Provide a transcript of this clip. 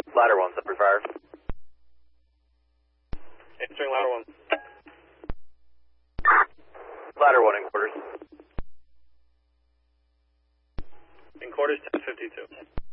Ladder 1, Zipper Fire. Answering ladder 1. Ladder 1 in quarters. In quarters 1052.